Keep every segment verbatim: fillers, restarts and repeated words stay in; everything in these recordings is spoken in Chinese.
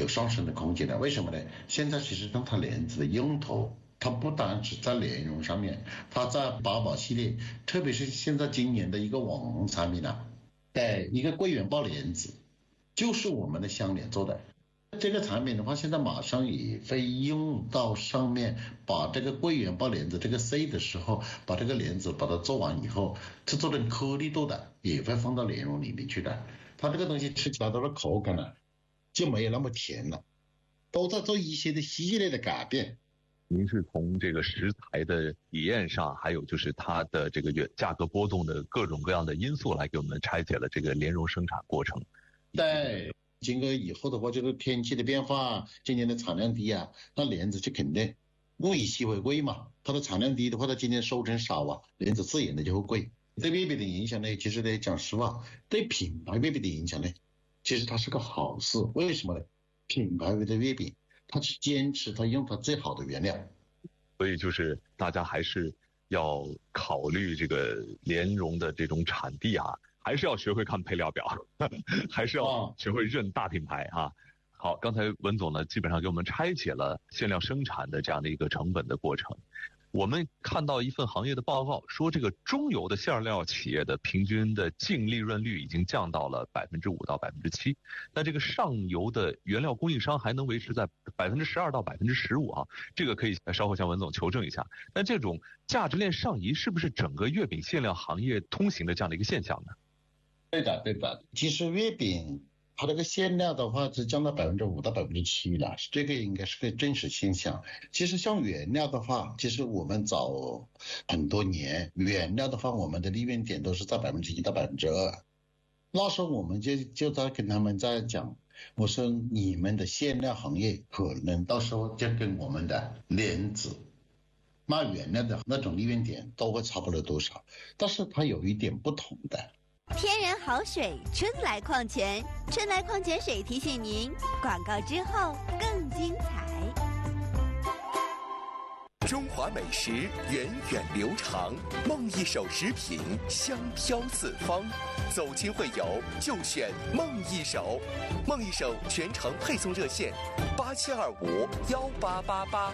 上升的空间的。为什么呢？现在其实当它莲子的用途，它不单是在莲蓉上面，它在八宝系列，特别是现在今年的一个网红产品啊，对，一个桂圆爆莲子，就是我们的香莲做的。这个产品的话，现在马上也会用到上面，把这个桂圆爆莲子这个 C 的时候，把这个莲子把它做完以后，是做成颗粒度的，也会放到莲蓉里面去的。它这个东西吃起来它的口感呢，就没有那么甜了，都在做一些的系列的改变。 您是从这个食材的体验上，还有就是它的这个价格波动的各种各样的因素来给我们拆解了这个莲蓉生产过程。 对。经过以后的话，就是天气的变化，今年的产量低啊，那莲子就肯定物以稀为贵嘛。它的产量低的话，它今年收成少啊，莲子自然的就会贵。对月饼的影响呢，其实呢，讲实话，对品牌月饼的影响呢，其实它是个好事。为什么呢？品牌的月饼，它是坚持它用它最好的原料， 所以就是大家还是要考虑这个莲蓉的这种产地啊。还是要学会看配料表，还是要学会认大品牌啊。好，刚才文总呢，基本上给我们拆解了馅料生产的这样的一个成本的过程。我们看到一份行业的报告说，这个中游的馅料企业的平均的净利润率已经降到了百分之五到百分之七，那这个上游的原料供应商还能维持在百分之十二到百分之十五啊，这个可以稍后向文总求证一下。那这种价值链上移是不是整个月饼馅料行业通行的这样的一个现象呢？ 对的，对的。其实月饼它这个馅料的话是降到百分之五到百分之七了，这个应该是个真实现象。其实像原料的话，其实我们早很多年原料的话，我们的利润点都是在百分之一到百分之二。那时候我们就就在跟他们在讲，我说你们的馅料行业可能到时候就跟我们的莲子卖原料的那种利润点都会差不了多少，但是它有一点不同的。 天然好水，春来矿泉，春来矿泉水提醒您，广告之后更精彩。 中华美食源远流长，梦一手食品香飘四方，走亲会友就选梦一手。梦一手全程配送热线：八七二五幺八八八。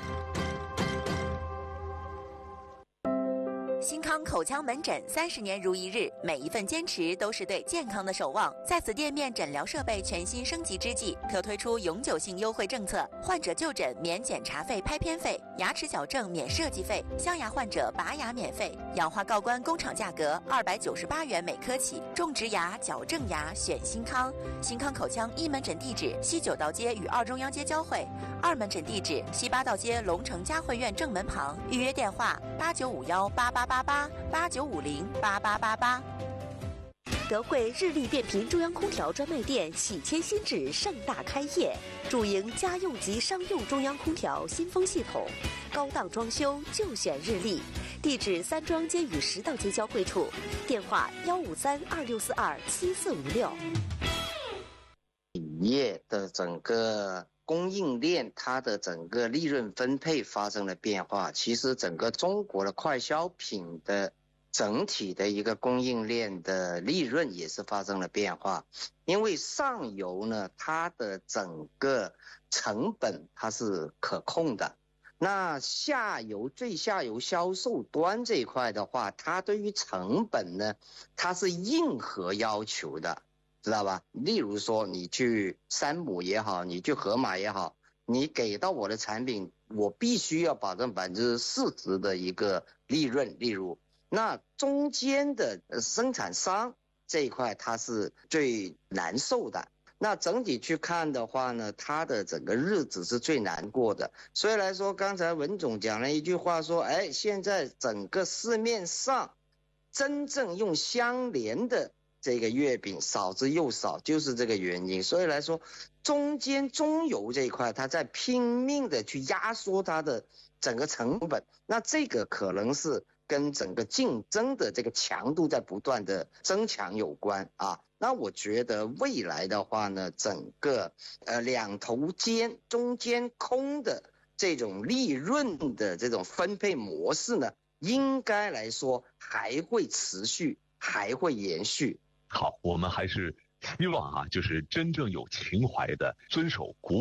新康口腔门诊三十年如一日，每一份坚持都是对健康的守望。在此店面诊疗设备全新升级之际，可推出永久性优惠政策：患者就诊免检查费、拍片费；牙齿矫正免设计费；镶牙患者拔牙免费；氧化锆关工厂价格二百九十八元每颗起。种植牙、矫正牙选新康。新康口腔一门诊地址：西九道街与二中央街交汇；二门诊地址：西八道街龙城嘉汇苑正门旁。预约电话：八九五幺八八八八八九五零八八八八。 德惠日立变频中央空调专卖店喜迁新址盛大开业，主营家用及商用中央空调新风系统，高档装修就选日立。地址三庄街与十道街交汇处，电话幺五三二六四二七四五六。 企业的整个供应链，它的整个利润分配发生了变化。其实整个中国的快消品的整体的一个供应链的利润也是发生了变化。因为上游呢，它的整个成本它是可控的，那下游最下游销售端这一块的话，它对于成本呢，它是硬核要求的，知道吧？例如说你去山姆也好，你去盒马也好，你给到我的产品，我必须要保证百分之四十的一个利润。例如，那中间的生产商这一块，它是最难受的。那整体去看的话呢，他的整个日子是最难过的。所以来说，刚才文总讲了一句话说，哎，现在整个市面上真正用相连的这个月饼少之又少，就是这个原因。所以来说，中间中游这一块，它在拼命的去压缩它的整个成本，那这个可能是跟整个竞争的这个强度在不断的增强有关啊。那我觉得未来的话呢，整个呃两头尖中间空的这种利润的这种分配模式呢，应该来说还会持续，还会延续。 好，我们还是希望啊，就是真正有情怀的遵守古